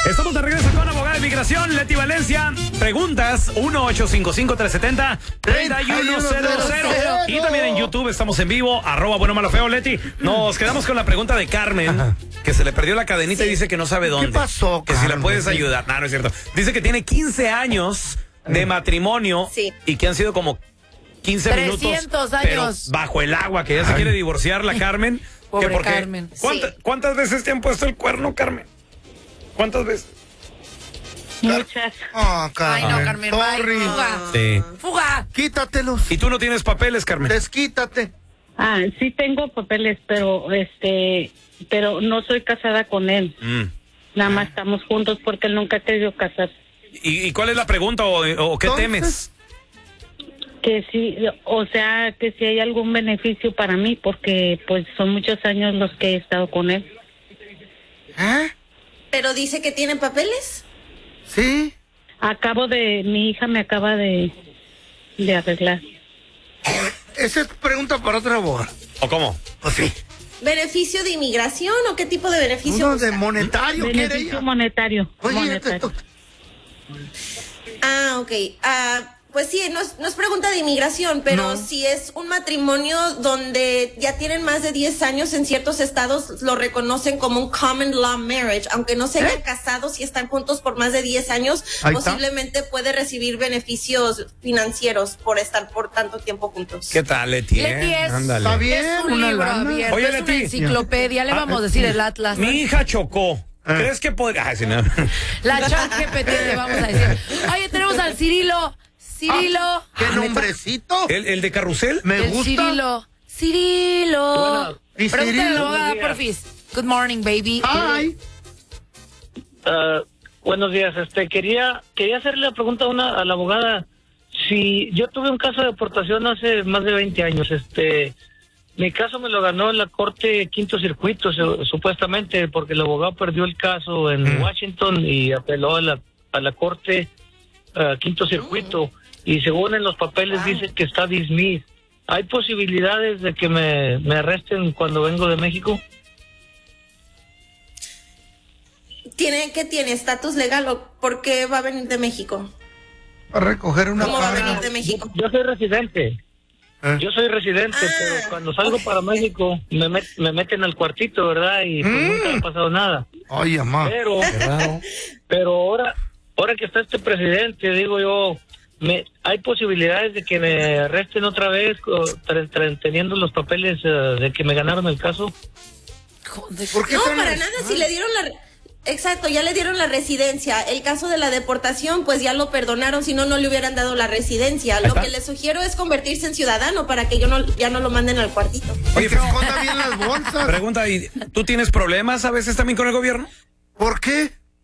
Estamos de regreso con abogada de migración, Leti Valencia. Preguntas 1-855-370-3100. Y también en YouTube estamos en vivo, @buenomalo-feo, Leti. Nos quedamos con la pregunta de Carmen, que se le perdió la cadenita y dice que no sabe dónde. ¿Qué pasó, Que si la puedes ayudar. No, no es cierto. Dice que tiene 15 años de matrimonio y que han sido como 15 minutos. 300 años. Pero bajo el agua, que ya se quiere divorciar la Carmen. Pobre porque, Carmen. ¿Cuántas veces te han puesto el cuerno, Carmen? ¿Cuántas veces? Muchas. Oh, Carmen. Ay, no, Carmen, Sorry. fuga. Sí. ¡Fuga! Quítatelos. ¿Y tú no tienes papeles, Carmen? Desquítate. Sí tengo papeles, pero pero no soy casada con él. Nada más estamos juntos porque él nunca ha querido casarse. ¿Y cuál es la pregunta o qué temes? Que sí, o sea, que si hay algún beneficio para mí, porque pues son muchos años los que he estado con él. Pero dice que tiene papeles. Sí. Mi hija me acaba de arreglar. Esa es pregunta para otra abogada. ¿O cómo? ¿O sí? ¿Beneficio de inmigración o qué tipo de beneficio? Uno de monetario, ¿quiere Beneficio ella? monetario. Oye, monetario. Ok. Pues sí, no es pregunta de inmigración, pero si es un matrimonio donde ya tienen más de 10 años, en ciertos estados lo reconocen como un common law marriage. Aunque no se hayan casado, si están juntos por más de 10 años, posiblemente puede recibir beneficios financieros por estar por tanto tiempo juntos. ¿Qué tal, Leti? Leti Ándale. Está bien, es un una libro lana. abierto, Oye, es una Leti. enciclopedia, le vamos a decir el Atlas. Mi hija chocó. ¿Crees que podría...? Ay, sí, no. La chat GPT le vamos a decir. Oye, tenemos al Cirilo. Cirilo. ¿Qué nombrecito? ¿El de Carrusel? Me El gusta. Cirilo. Cirilo. ¿Y Pregúntale a la Cirilo? abogada, porfis. Good morning, baby. Ay. Buenos días. Quería hacerle la pregunta a la abogada. Si yo tuve un caso de deportación hace más de 20 años, mi caso me lo ganó en la corte Quinto Circuito, supuestamente, porque el abogado perdió el caso en Washington y apeló a la corte Quinto Circuito, y según en los papeles dice que está dismissed. ¿Hay posibilidades de que me arresten cuando vengo de México? ¿Qué tiene? ¿Estatus legal o por qué va a venir de México? A recoger una ¿Cómo va a paga. venir de México? Yo soy residente. Yo soy residente, pero cuando salgo para México me meten al cuartito, ¿verdad? Y pues nunca me ha pasado nada. Ay, mamá. Pero ahora que está este presidente, digo yo, hay posibilidades de que me arresten otra vez teniendo los papeles de que me ganaron el caso. ¿Por qué No, tan- para nada, si le dieron Exacto, ya le dieron la residencia. El caso de la deportación, pues ya lo perdonaron, si no, no le hubieran dado la residencia. Lo que le sugiero es convertirse en ciudadano para que ya no lo manden al cuartito. Oye, que esconda bien las bolsas. pregunta, ¿y tú tienes problemas a veces también con el gobierno? ¿Por qué?